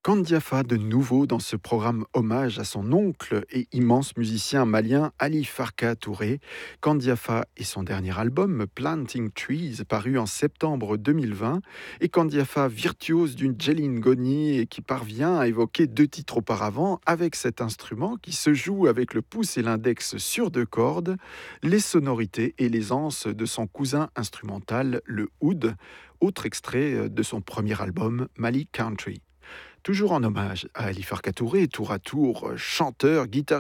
Kandiafa de nouveau dans ce programme hommage à son oncle et immense musicien malien Ali Farka Touré. Kandiafa et son dernier album Planting Trees paru en septembre 2020 et Kandiafa virtuose d'une Goni et qui parvient à évoquer deux titres auparavant avec cet instrument qui se joue avec le pouce et l'index sur deux cordes, les sonorités et l'aisance de son cousin instrumental le oud, autre extrait de son premier album Mali Country. Toujours en hommage à Ali Farka Touré, tour à tour chanteur, guitariste,